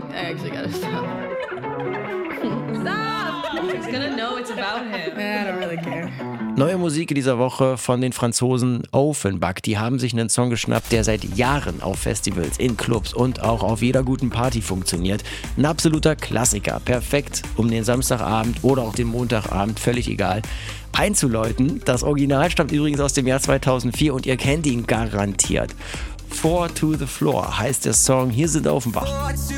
I actually gotta stop. Stop! He's gonna know it's about him. I don't really care. Neue Musik in dieser Woche von den Franzosen Offenbach. Die haben sich einen Song geschnappt, der seit Jahren auf Festivals, in Clubs und auch auf jeder guten Party funktioniert. Ein absoluter Klassiker. Perfekt, um den Samstagabend oder auch den Montagabend, völlig egal, einzuläuten. Das Original stammt übrigens aus dem Jahr 2004 und ihr kennt ihn garantiert. Four to the Floor heißt der Song. Hier sind Offenbach.